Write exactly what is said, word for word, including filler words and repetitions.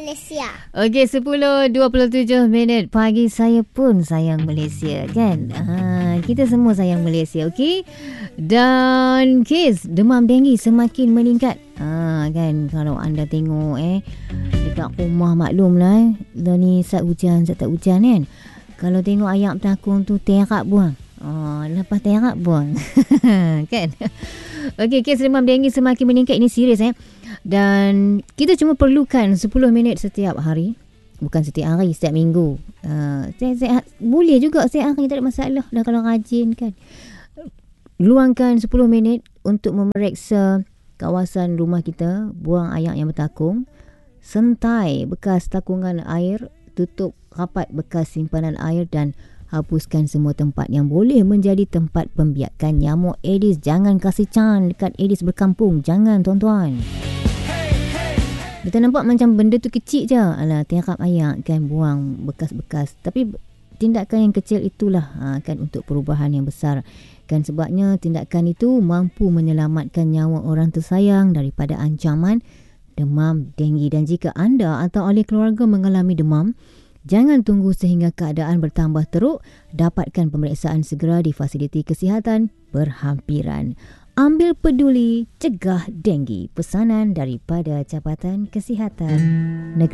Malaysia. Okey, sepuluh dua puluh tujuh minit pagi. Saya pun sayang Malaysia, kan? Ha, kita semua sayang Malaysia, okey? Dan kes demam denggi semakin meningkat. Ha, kan, kalau anda tengok eh dekat rumah, maklumlah eh, dah ni saat hujan, saat tak hujan kan. Kalau tengok ayam takung tu terak buang. Oh, lepas terak buang. Kan? Okey, kes demam denggi semakin meningkat. Ini serius eh. Dan kita cuma perlukan sepuluh minit setiap hari. Bukan setiap hari, setiap minggu. Uh, setiap, boleh juga setiap hari, tak ada masalah dah kalau rajin, kan. Luangkan sepuluh minit untuk memeriksa kawasan rumah kita. Buang air yang bertakung. Sentai bekas takungan air. Tutup rapat bekas simpanan air dan hapuskan semua tempat yang boleh menjadi tempat pembiakan nyamuk Aedes. Jangan kasih can dekat Aedes berkampung. Jangan, tuan-tuan. Kita nampak macam benda tu kecil je. Alah, tiarap ayak kan, buang bekas-bekas. Tapi tindakan yang kecil itulah ha, kan untuk perubahan yang besar. Kan sebabnya tindakan itu mampu menyelamatkan nyawa orang tersayang daripada ancaman demam denggi. Dan jika anda atau ahli keluarga mengalami demam, jangan tunggu sehingga keadaan bertambah teruk. Dapatkan pemeriksaan segera di fasiliti kesihatan berhampiran. Ambil peduli, cegah denggi. Pesanan daripada Jabatan Kesihatan Negeri.